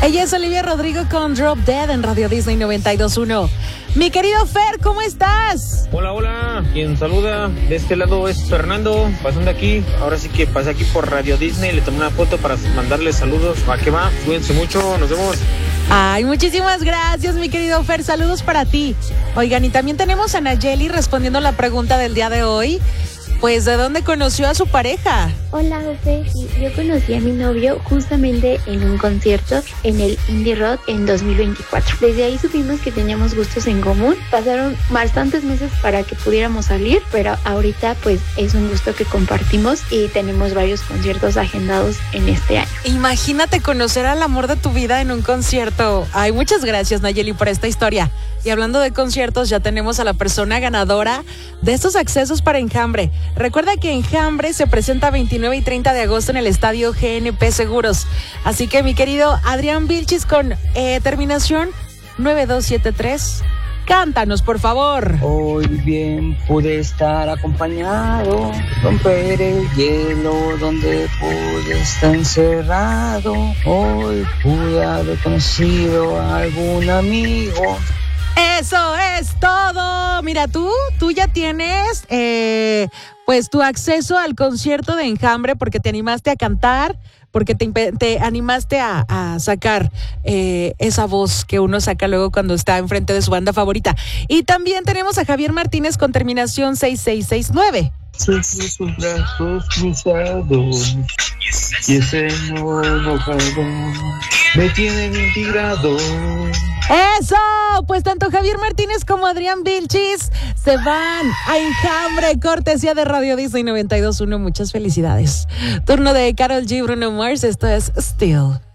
Ella es Olivia Rodrigo con Drop Dead en Radio Disney 92.1. Mi querido Fer, ¿cómo estás? Hola, quien saluda de este lado es Fernando, pasando aquí. Ahora sí que pasé aquí por Radio Disney, le tomé una foto para mandarles saludos. ¿A qué va? Cuídense mucho, nos vemos. Ay, muchísimas gracias, mi querido Fer. Saludos para ti. Oigan, y también tenemos a Nayeli respondiendo la pregunta del día de hoy. Pues, ¿de dónde conoció a su pareja? Hola, José. Sí, yo conocí a mi novio justamente en un concierto en el Indie Rock en 2024. Desde ahí supimos que teníamos gustos en común. Pasaron bastantes meses para que pudiéramos salir, pero ahorita pues es un gusto que compartimos y tenemos varios conciertos agendados en este año. Imagínate conocer al amor de tu vida en un concierto. Ay, muchas gracias, Nayeli, por esta historia. Y hablando de conciertos, ya tenemos a la persona ganadora de estos accesos para Enjambre. Recuerda que Enjambre se presenta 29 y 30 de agosto en el estadio GNP Seguros. Así que, mi querido Adrián Vilchis, con terminación 9273, cántanos, por favor. Hoy bien pude estar acompañado, romper el hielo donde pude estar encerrado. Hoy pude haber conocido a algún amigo. Eso es todo. Mira, tú ya tienes pues tu acceso al concierto de Enjambre porque te animaste a cantar, porque te animaste a sacar esa voz que uno saca luego cuando está enfrente de su banda favorita. Y también tenemos a Javier Martínez con terminación 6669. Sobre sus brazos cruzados y ese no enojado me tiene integrado. ¡Eso! Pues tanto Javier Martínez como Adrián Vilchis se van a Enjambre, cortesía de Radio Disney 92.1. Muchas felicidades. Turno de Karol G, Bruno Mars, esto es Still.